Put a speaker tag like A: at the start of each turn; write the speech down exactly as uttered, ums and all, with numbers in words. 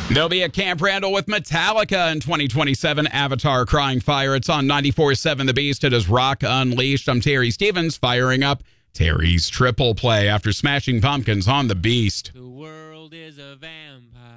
A: There'll be a Camp Randall with Metallica in twenty twenty-seven. Avatar Crying Fire. It's on ninety-four point seven The Beast. It is Rock Unleashed. I'm Terry Stevens, firing up Terry's Triple Play after Smashing Pumpkins on The Beast.
B: The world is a vampire.